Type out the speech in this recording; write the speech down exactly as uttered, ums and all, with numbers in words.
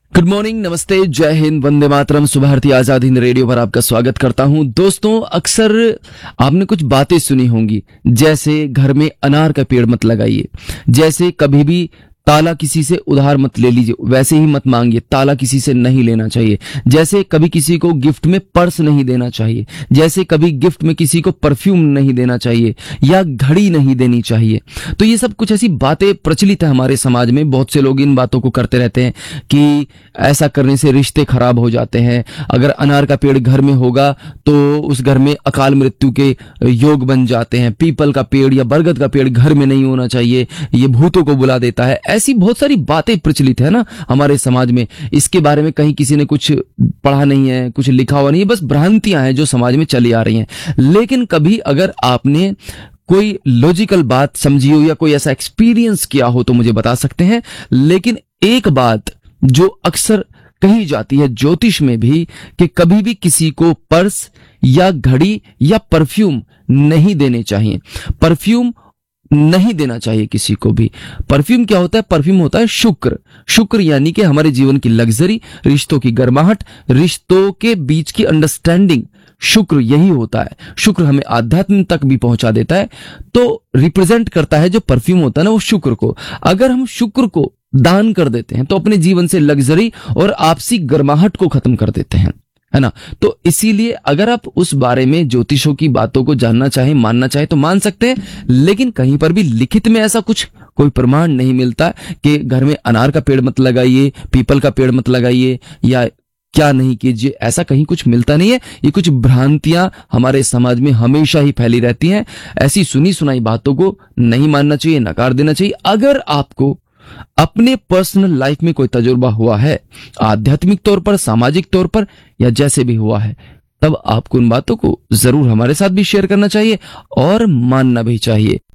Good morning, नमस्ते, जय हिंद, वंदे मातरम। सुबह भारती आजाद हिंद रेडियो पर आपका स्वागत करता हूं। दोस्तों, अक्सर आपने कुछ बातें सुनी होंगी, जैसे घर में अनार का पेड़ मत लगाइए, जैसे कभी भी ताला किसी से उधार मत ले लीजिए, वैसे ही मत मांगिए, ताला किसी से नहीं लेना चाहिए, जैसे कभी किसी को गिफ्ट में पर्स नहीं देना चाहिए, जैसे कभी गिफ्ट में किसी को परफ्यूम नहीं देना चाहिए या घड़ी नहीं देनी चाहिए। तो ये सब कुछ ऐसी बातें प्रचलित है हमारे समाज में। बहुत से लोग इन बातों को करते रहते हैं कि ऐसा करने से रिश्ते खराब हो जाते हैं। अगर अनार का पेड़ घर में होगा तो उस घर में अकाल मृत्यु के योग बन जाते हैं। पीपल का पेड़ या बरगद का पेड़ घर में नहीं होना चाहिए, ये भूतों को बुला देता है। ऐसी बहुत सारी बातें प्रचलित है ना हमारे समाज में। इसके बारे में कहीं किसी ने कुछ पढ़ा नहीं है, कुछ लिखा हुआ नहीं है, बस भ्रांतियां हैं जो समाज में चली आ रही हैं। लेकिन कभी अगर आपने कोई लॉजिकल बात समझी हो या कोई ऐसा एक्सपीरियंस किया हो तो मुझे बता सकते हैं। लेकिन एक बात जो अक्सर कही जाती है ज्योतिष में भी, कि कभी भी किसी को पर्स या घड़ी या परफ्यूम नहीं देने चाहिए। परफ्यूम नहीं देना चाहिए किसी को भी। परफ्यूम क्या होता है? परफ्यूम होता है शुक्र। शुक्र यानी कि हमारे जीवन की लग्जरी, रिश्तों की गर्माहट, रिश्तों के बीच की अंडरस्टैंडिंग, शुक्र यही होता है। शुक्र हमें आध्यात्म तक भी पहुंचा देता है। तो रिप्रेजेंट करता है जो परफ्यूम होता है ना, वो शुक्र को। अगर हम शुक्र को दान कर देते हैं तो अपने जीवन से लग्जरी और आपसी गर्माहट को खत्म कर देते हैं, है ना। तो इसीलिए अगर आप उस बारे में ज्योतिषों की बातों को जानना चाहें, मानना चाहें तो मान सकते हैं। लेकिन कहीं पर भी लिखित में ऐसा कुछ कोई प्रमाण नहीं मिलता कि घर में अनार का पेड़ मत लगाइए, पीपल का पेड़ मत लगाइए या क्या नहीं कीजिए, ऐसा कहीं कुछ मिलता नहीं है। ये कुछ भ्रांतियां हमारे समाज में हमेशा ही फैली रहती हैं। ऐसी सुनी सुनाई बातों को नहीं मानना चाहिए, नकार देना चाहिए। अगर आपको अपने पर्सनल लाइफ में कोई तजुर्बा हुआ है, आध्यात्मिक तौर पर, सामाजिक तौर पर या जैसे भी हुआ है, तब आपको उन बातों को जरूर हमारे साथ भी शेयर करना चाहिए और मानना भी चाहिए।